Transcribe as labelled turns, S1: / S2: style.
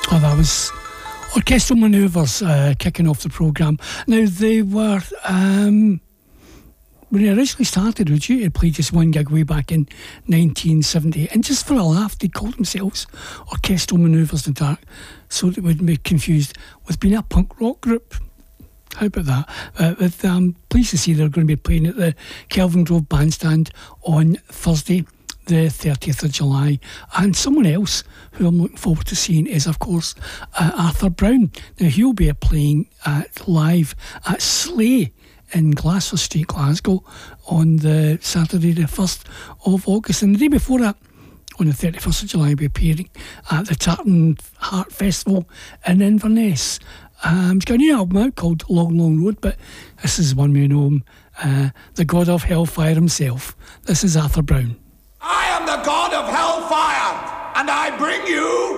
S1: Oh, that was Orchestral Manoeuvres kicking off the programme. Now, they were, when they originally started, were due to play just one gig way back in 1970, and just for a laugh, they called themselves Orchestral Manoeuvres in the Dark, so they wouldn't be confused with being a punk rock group. How about that? I'm pleased to see they're going to be playing at the Kelvin Grove Bandstand on Thursday, the 30th of July. And someone else who I'm looking forward to seeing is, of course, Arthur Brown. Now, he'll be playing live at Slay in Glasgow Street, Glasgow, on the Saturday the 1st of August. And the day before that, on the 31st of July, he'll be appearing at the Tartan Heart Festival in Inverness. He's got a new album out called Long Long Road, but this is one we know him, the God of Hellfire himself. This is Arthur Brown.
S2: I am the God of Hellfire, and I bring you